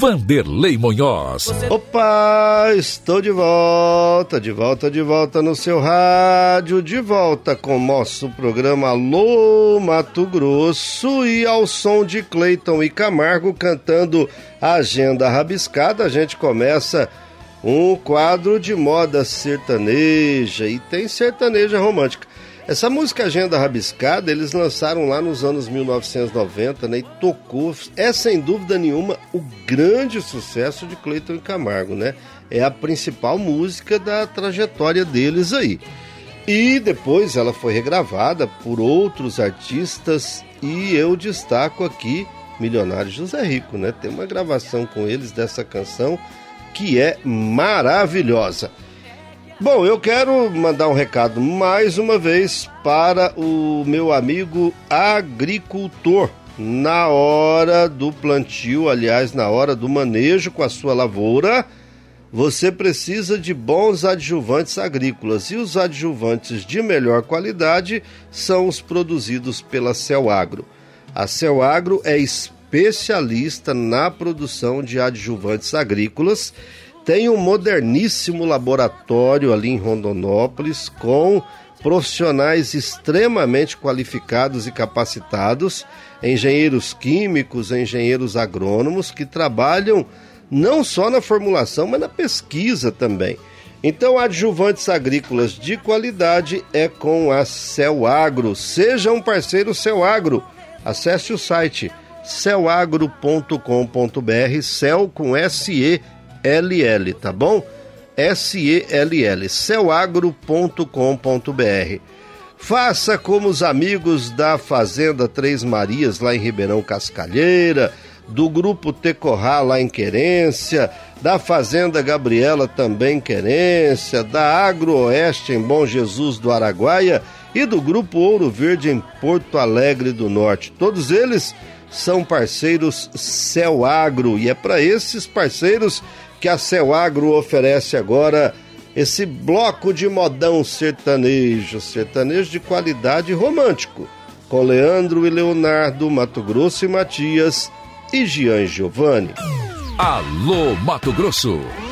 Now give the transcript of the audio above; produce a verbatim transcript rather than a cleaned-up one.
Vanderlei Monhoz. Opa, estou de volta, de volta, de volta no seu rádio, de volta com o nosso programa Alô Mato Grosso, e ao som de Cleiton e Camargo cantando Agenda Rabiscada, a gente começa um quadro de moda sertaneja, e tem sertaneja romântica. Essa música Agenda Rabiscada, eles lançaram lá nos anos mil novecentos e noventa, né? E tocou, é sem dúvida nenhuma, o grande sucesso de Cleiton e Camargo, né? É a principal música da trajetória deles aí. E depois ela foi regravada por outros artistas, e eu destaco aqui Milionário José Rico, né? Tem uma gravação com eles dessa canção que é maravilhosa. Bom, eu quero mandar um recado mais uma vez para o meu amigo agricultor. Na hora do plantio, aliás, na hora do manejo com a sua lavoura, você precisa de bons adjuvantes agrícolas. E os adjuvantes de melhor qualidade são os produzidos pela Celagro. A Celagro é especialista na produção de adjuvantes agrícolas. Tem um moderníssimo laboratório ali em Rondonópolis, com profissionais extremamente qualificados e capacitados, engenheiros químicos, engenheiros agrônomos, que trabalham não só na formulação, mas na pesquisa também. Então, adjuvantes agrícolas de qualidade é com a Celagro. Seja um parceiro Celagro. Acesse o site celagro ponto com ponto br, cel com S E L L, tá bom? S E L L, celagro ponto com ponto br. Faça como os amigos da Fazenda Três Marias, lá em Ribeirão Cascalheira, do Grupo Tecorrá, lá em Querência, da Fazenda Gabriela, também em Querência, da Agroeste, em Bom Jesus do Araguaia, e do Grupo Ouro Verde, em Porto Alegre do Norte. Todos eles são parceiros Celagro, e é para esses parceiros que a Celagro oferece agora esse bloco de modão sertanejo, sertanejo de qualidade romântico, com Leandro e Leonardo, Mato Grosso e Matias e Gian Giovanni. Alô Mato Grosso.